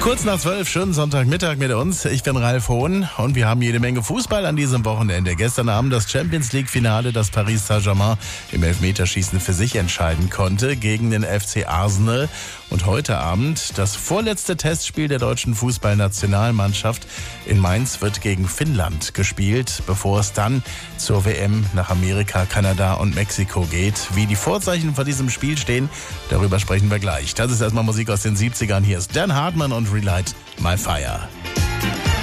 Kurz nach 12, schönen Sonntagmittag mit uns. Ich bin Ralf Hohn und wir haben jede Menge Fußball an diesem Wochenende. Gestern Abend das Champions-League-Finale, das Paris Saint-Germain im Elfmeterschießen für sich entscheiden konnte gegen den FC Arsenal. Und heute Abend das vorletzte Testspiel der deutschen Fußballnationalmannschaft in Mainz wird gegen Finnland gespielt, bevor es dann zur WM nach Amerika, Kanada und Mexiko geht. Wie die Vorzeichen vor diesem Spiel stehen, darüber sprechen wir gleich. Das ist erstmal Musik aus den 70ern. Hier ist Dan Hartmann und Relight My Fire.